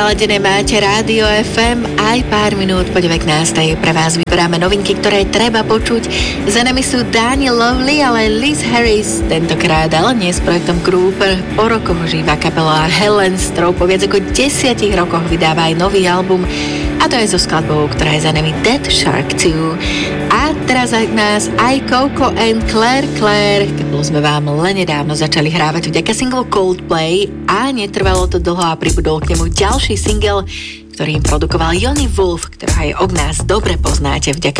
naladené máte Rádio FM, aj pár minút po 19. Pre vás vyberáme novinky, ktoré treba počuť. Za nami sú Daniel Lovely, ale Liz Harris tentokrát, ale nie s projektom Grouper. Po rokoch žíva kapela Helen Stroh, po viac ako 10 rokoch vydáva aj nový album, a to je so skladbou, ktorá je za nami Dead Shark 2. A teraz nás aj Coco and Claire. Kapelu sme vám len nedávno začali hrávať vďaka singlu Coldplay a netrvalo to dlho a pribudol k nemu ďalší single, ktorý im produkoval Johnny Wolf, ktorého aj od nás dobre poznáte vďaka